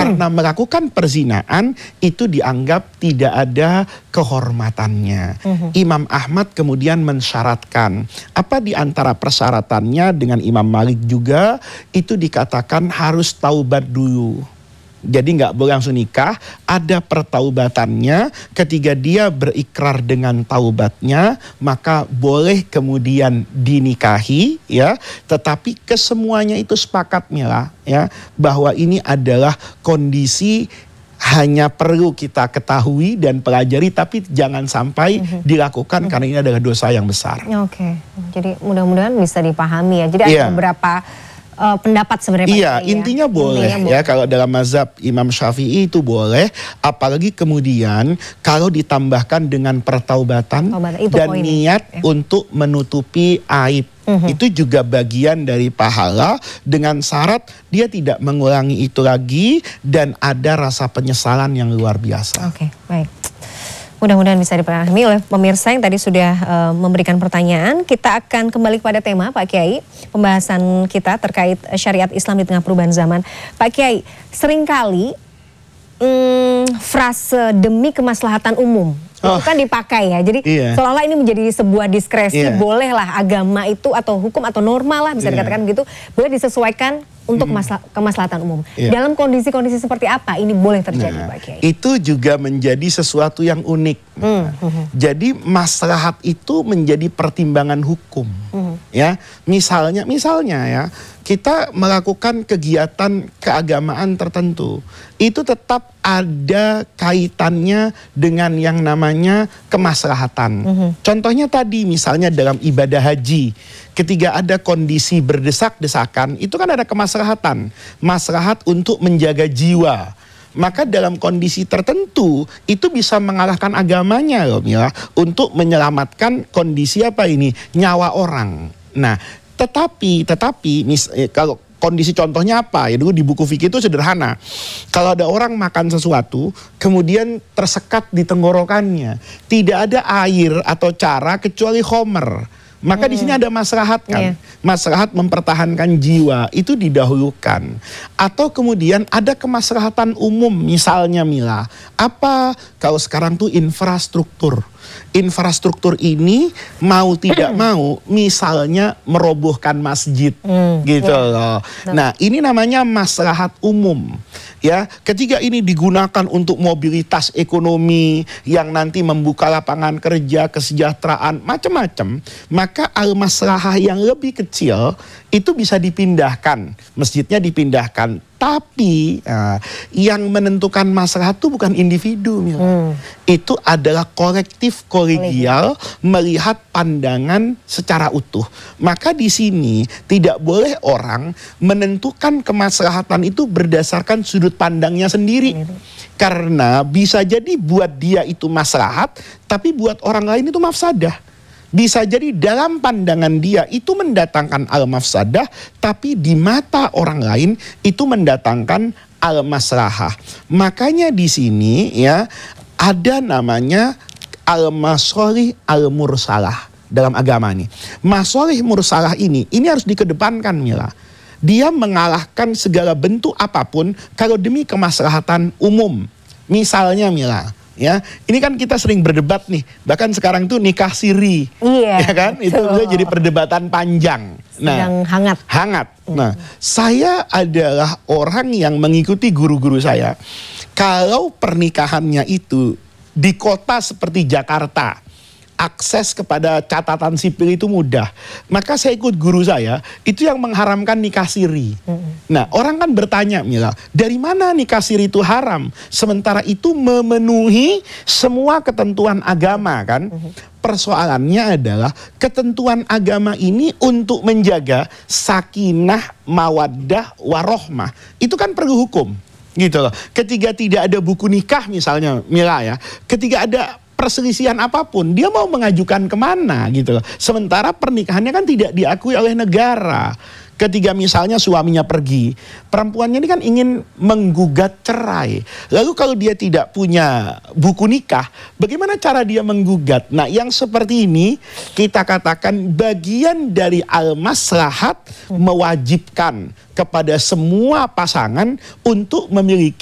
karena melakukan perzinaan itu dianggap tidak ada kehormatannya. Imam Ahmad kemudian mensyaratkan, apa di antara persyaratannya dengan Imam Malik juga, itu dikatakan harus taubat dulu. Jadi nggak boleh langsung nikah, ada pertaubatannya. Ketika dia berikrar dengan taubatnya, maka boleh kemudian dinikahi, ya. Tetapi kesemuanya itu sepakat, Mila, ya, bahwa ini adalah kondisi hanya perlu kita ketahui dan pelajari, tapi jangan sampai dilakukan karena ini adalah dosa yang besar. Oke, jadi mudah-mudahan bisa dipahami ya. Jadi ada beberapa pendapat sebenarnya. Iya, intinya boleh ya. Kalau dalam mazhab Imam Syafi'i itu boleh, apalagi kemudian kalau ditambahkan dengan pertaubatan dan niat untuk menutupi aib. Itu juga bagian dari pahala dengan syarat dia tidak mengulangi itu lagi dan ada rasa penyesalan yang luar biasa. Oke, baik. Mudah-mudahan bisa dipahami oleh pemirsa yang tadi sudah memberikan pertanyaan. Kita akan kembali kepada tema, Pak Kiai, pembahasan kita terkait syariat Islam di tengah perubahan zaman. Pak Kiai, seringkali frase demi kemaslahatan umum itu kan dipakai ya. Jadi seolah-olah ini menjadi sebuah diskresi, bolehlah agama itu atau hukum atau norma lah bisa dikatakan begitu, boleh disesuaikan untuk kemaslahatan umum. Dalam kondisi-kondisi seperti apa ini boleh terjadi, Pak Kiai? Itu juga menjadi sesuatu yang unik. Jadi maslahat itu menjadi pertimbangan hukum. Ya, misalnya ya, kita melakukan kegiatan keagamaan tertentu, itu tetap ada kaitannya dengan yang namanya kemaslahatan. Contohnya tadi misalnya dalam ibadah haji, ketika ada kondisi berdesak-desakan, itu kan ada kemaslahatan. Maslahat untuk menjaga jiwa. Maka dalam kondisi tertentu, itu bisa mengalahkan agamanya loh, Mila, untuk menyelamatkan kondisi apa ini? Nyawa orang. Nah, tetapi kalau kondisi contohnya apa? Ya dulu di buku fikih itu sederhana. Kalau ada orang makan sesuatu, kemudian tersekat di tenggorokannya, tidak ada air atau cara kecuali khomer. Maka di sini ada maslahat kan, maslahat mempertahankan jiwa itu didahulukan. Atau kemudian ada kemaslahatan umum, misalnya Mila, apa kalau sekarang tuh infrastruktur. Infrastruktur ini mau tidak mau, misalnya merobohkan masjid, gitu loh. Nah, ini namanya maslahat umum. Ya, ketika ini digunakan untuk mobilitas ekonomi yang nanti membuka lapangan kerja, kesejahteraan, macam-macam, maka al-maslahah yang lebih kecil itu bisa dipindahkan, masjidnya dipindahkan. Tapi yang menentukan masalah itu bukan individu, itu adalah kolektif kolegial melihat pandangan secara utuh. Maka di sini tidak boleh orang menentukan kemaslahatan itu berdasarkan sudut pandangnya sendiri. Karena bisa jadi buat dia itu maslahat, tapi buat orang lain itu mafsadah. Bisa jadi dalam pandangan dia itu mendatangkan al-mafsadah, tapi di mata orang lain itu mendatangkan al-maslahah. Makanya di sini ya ada namanya al-masolih al-mursalah dalam agama ini. Masolih mursalah ini harus dikedepankan, Mila. Dia mengalahkan segala bentuk apapun kalau demi kemaslahatan umum. Misalnya, Mila, ya, ini kan kita sering berdebat nih, bahkan sekarang tuh nikah siri, ya kan, itu jadi perdebatan panjang. Nah, hangat. Nah, saya adalah orang yang mengikuti guru-guru saya. Kalau pernikahannya itu di kota seperti Jakarta, akses kepada catatan sipil itu mudah, maka saya ikut guru saya, itu yang mengharamkan nikah siri. Nah, orang kan bertanya, Mila, dari mana nikah siri itu haram? Sementara itu memenuhi semua ketentuan agama kan? Persoalannya adalah ketentuan agama ini untuk menjaga sakinah, mawaddah, warohmah. Itu kan perlu hukum, gitu loh. Ketika tidak ada buku nikah misalnya, Mila ya, ketika ada perselisihan apapun, dia mau mengajukan kemana gitu loh. Sementara pernikahannya kan tidak diakui oleh negara. Ketika misalnya suaminya pergi, perempuannya ini kan ingin menggugat cerai. Lalu kalau dia tidak punya buku nikah, bagaimana cara dia menggugat? Nah, yang seperti ini kita katakan bagian dari al-maslahat mewajibkan kepada semua pasangan untuk memiliki